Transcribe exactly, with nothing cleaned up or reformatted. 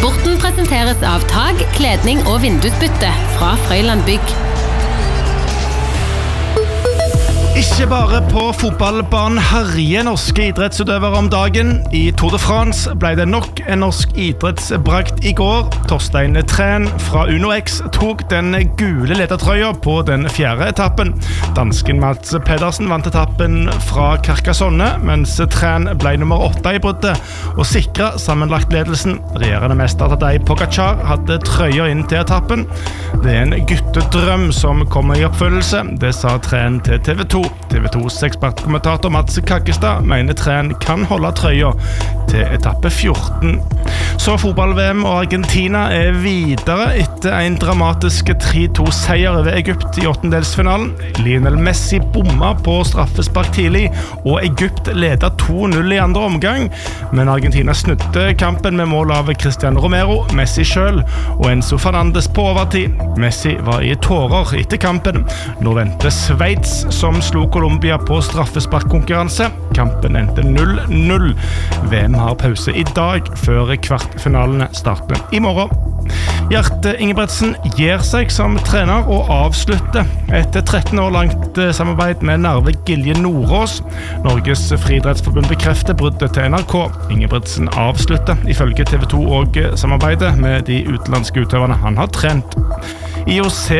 Sporten presenteres av tag, kledning og vindusbytte fra Frøyland Bygg. Ikke bare på fotballbanen herjer norske idrettsutøvere om dagen. I Tour de France ble det nok en norsk idrettsbrakt i går. Torstein Træn fra Uno X tok den gule ledertrøya på den fjerde etappen. Dansken Mats Pedersen vant etappen fra Carcassonne, mens Træn ble nummer åtte i bruddet og sikret sammenlagt ledelsen. Regjerende mester Tadej Pogačar hadde trøya inn til etappen. Det er en guttedrøm som kommer i oppfyllelse, det sa Træn til T V to. T V tos ekspertkommentator Mats Kaggestad mener Træn kan holde trøya til etappe fjorten. Så fotball-V M og Argentina er videre etter en dramatisk tre to seier over Egypt i åttendelsfinalen. Lionel Messi bomma på straffespark tidlig, og Egypt leder to null i andre omgang. Men Argentina snudde kampen med mål av Cristiano Romero, Messi selv og Enzo Fernandes på overtid. Messi var i tårer etter kampen. Nå venter Sveits, som slo Colombia på straffesparkkonkurranse. Kampen endte null null. V M har pause i dag før kvartfinalene starter i morgen. Gjerte Ingebretsen gir seg som trener og avslutter etter tretten år langt samarbeid med Narve Gilje Nordås. Norges friidrettsforbund bekrefter bruddet til N R K. Ingebretsen avslutter ifølge T V to og samarbeidet med de utenlandske utøverne han har trent. I O C